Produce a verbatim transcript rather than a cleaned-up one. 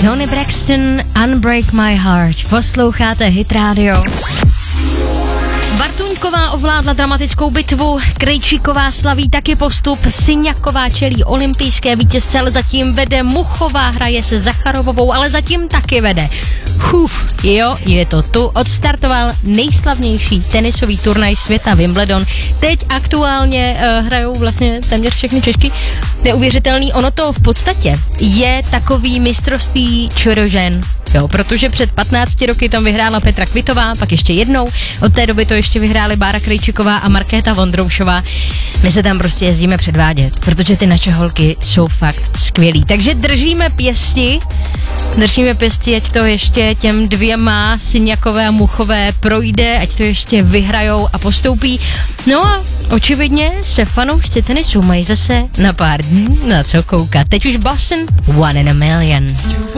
Toni Braxton, Unbreak My Heart. Posloucháte Hit Radio. Bartuňková ovládla dramatickou bitvu, Krejčíková slaví taky postup, Syňaková čelí olympijské vítězce, ale zatím vede, Muchová hraje se Zacharovovou, ale zatím taky vede. Uf, jo, je to tu, odstartoval nejslavnější tenisový turnaj světa Wimbledon. Teď aktuálně uh, hrajou vlastně téměř všechny Češky. Neuvěřitelný, ono to v podstatě je takový mistrovství čorožen. Jo, protože před patnácti roky tam vyhrála Petra Kvitová, pak ještě jednou, od té doby to ještě vyhrály Bára Krejčíková a Markéta Vondroušová. My se tam prostě jezdíme předvádět, protože ty naše holky jsou fakt skvělý. Takže držíme pěsti, držíme pěsti, ať to ještě těm dvěma, Syňakové a Muchové, projde, ať to ještě vyhrajou a postoupí. No a očividně se fanoušci tenisu mají zase na pár dní na co koukat. Teď už Boston, One in a Million.